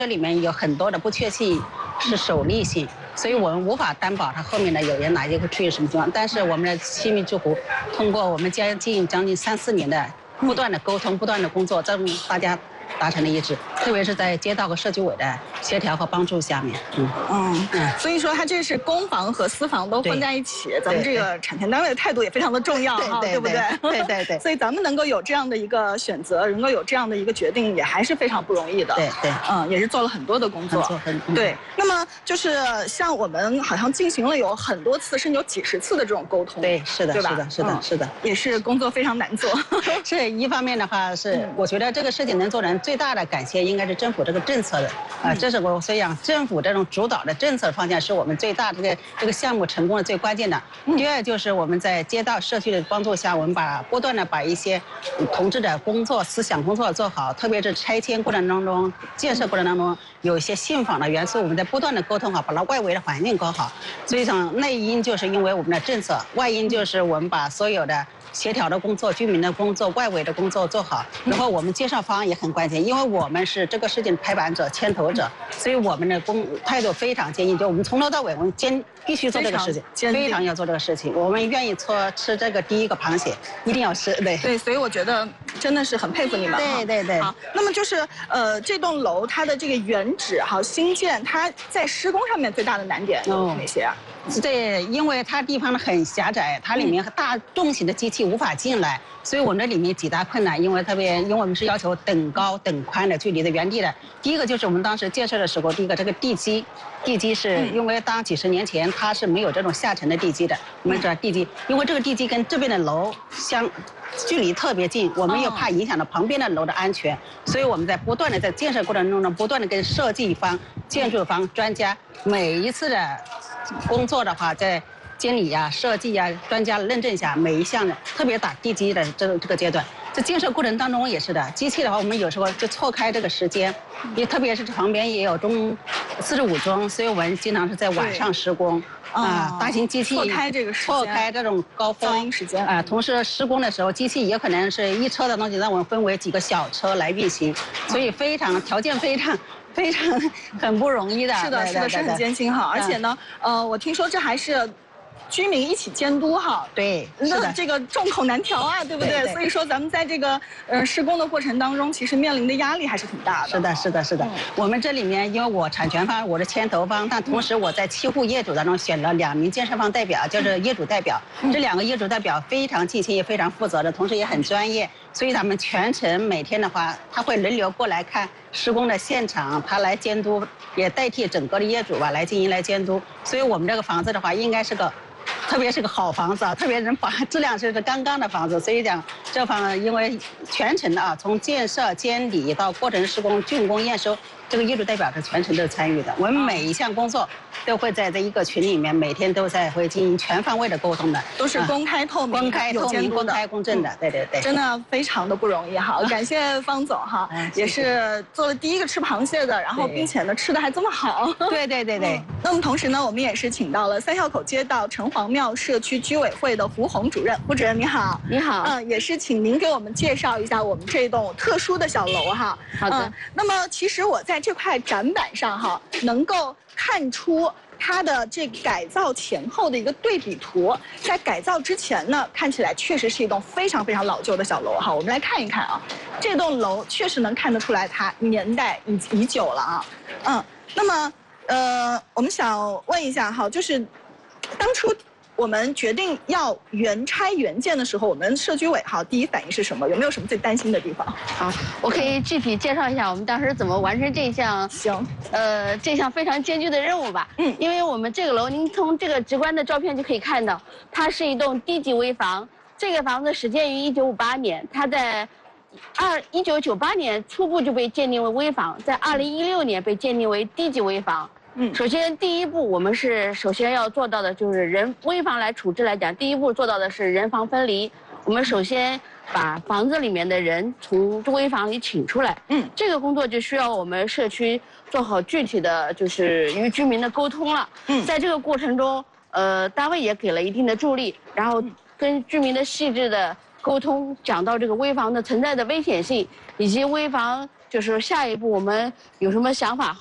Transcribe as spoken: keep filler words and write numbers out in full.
这里面有很多的不确性是首例性，所以我们无法担保它后面的有人哪一个会出现什么情况。但是我们的亲密住户通过我们将近将近三四年的不断的沟通、不断的工作，让大家达成了一致，特别是在街道和社区委的协调和帮助下面。嗯嗯嗯，所以说它这是公房和私房都混在一起，咱们这个产权单位的态度也非常的重要哈，对不对？ 对对对。 所以咱们能够有这样的一个选择，能够有这样的一个决定，也还是非常不容易的。 对对， 嗯，也是做了很多的工作。 很很对。那么就是像我们好像进行了有很多次，甚至有几十次的这种沟通。 对，是的， 对吧？ 是的，是的，是的， 也是工作非常难做。 是一方面的话是，我觉得这个事情能做成最大的感谢应该是政府这个政策的啊，这是我所以讲政府这种主导的政策方向是我们最大这个这个项目成功的最关键的。第二就是我们在街道社区的帮助下，我们把不断的把一些同志的工作思想工作做好，特别是拆迁过程当中、建设过程当中有一些信访的元素，我们在不断的沟通好，把它外围的环境搞好。所以讲内因就是因为我们的政策，外因就是我们把所有的协调的工作、居民的工作、外围的工作做好，然后我们介绍方也很关键，因为我们是这个事情拍板者、牵头者，所以我们的工态度非常坚定，就我们从头到尾，我们坚必须做这个事情，非常要做这个事情，我们愿意搓吃这个第一个螃蟹，一定要吃，对对，所以我觉得真的是很佩服你们。 对对对。 好，那么就是呃，这栋楼它的这个原址哈新建，它在施工上面最大的难点有哪些啊？ 对，因为它地方很狭窄，它里面大重型的机器无法进来，所以我们这里面几大困难，因为特别，因为我们是要求等高等宽的距离的原地的。第一个就是我们当时建设的时候，第一个这个地基，地基是因为当几十年前它是没有这种下沉的地基的，我们这地基，因为这个地基跟这边的楼相距离特别近，我们又怕影响到旁边的楼的安全，所以我们在不断的在建设过程中呢，不断的跟设计方、建筑方、专家每一次的工作的话，在监理呀、设计呀、专家认证下，每一项的，特别打地基的这个这个阶段，在建设过程当中也是的。机器的话，我们有时候就错开这个时间，也特别是旁边也有中四十五中，所以我们经常是在晚上施工啊，大型机器错开这个时间， 错开这种高峰时间啊。同时施工的时候，机器也可能是一车的东西，让我们分为几个小车来运行，所以非常条件非常。非常很不容易的， 是的，是的，是很艰辛哈。而且呢，呃，我听说这还是居民一起监督哈。 对， 那这个众口难调啊，对不对？所以说咱们在这个呃施工的过程当中，其实面临的压力还是挺大的。 是的，是的，是的。我们这里面，因为我产权方，我是牵头方，但同时我在七户业主当中选了两名建设方代表，就是业主代表。这两个业主代表非常尽心，也非常负责的，同时也很专业。所以他们全程每天的话，他会轮流过来看施工的现场，他来监督，也代替整个的业主吧来进行来监督。所以我们这个房子的话，应该是个，特别是个好房子啊，特别人房质量是个刚刚的房子。所以讲这房因为全程的啊，从建设、监理到过程施工、竣工、验收，这个业主代表是全程都参与的。我们每一项工作都会在这一个群里面，每天都在会进行全方位的沟通的， 都是公开透明、 公开透明、公开公正的。对对对， 真的非常的不容易哈！感谢方总哈，也是做了第一个吃螃蟹的，然后并且呢吃的还这么好。 对对对对。 那么同时呢，我们也是请到了三校口街道城隍庙社区居委会的胡红主任，胡主任你好。 你好。 嗯，也是请您给我们介绍一下我们这栋特殊的小楼哈。 好的。嗯， 那么其实我在这块展板上哈，能够看出它的这改造前后的一个对比图。在改造之前呢，看起来确实是一栋非常非常老旧的小楼哈。我们来看一看啊，这栋楼确实能看得出来它年代已已久了啊。嗯，那么呃，我们想问一下哈，就是当初我们决定要原拆原建的时候，我们社区委哈第一反应是什么？有没有什么最担心的地方？ 好，我可以具体介绍一下我们当时怎么完成这项行， 呃，这项非常艰巨的任务吧。嗯，因为我们这个楼，您从这个直观的照片就可以看到，它是一栋低级危房。这个房子始建于一九五八年，它在二一九九八年初步就被鉴定为危房，在二零一六年被鉴定为低级危房。嗯，首先第一步，我们是首先要做到的就是人危房来处置来讲，第一步做到的是人房分离。我们首先把房子里面的人从危房里请出来。嗯，这个工作就需要我们社区做好具体的就是与居民的沟通了。嗯，在这个过程中，呃，单位也给了一定的助力，然后跟居民的细致的沟通，讲到这个危房的存在的危险性，以及危房就是说下一步我们有什么想法？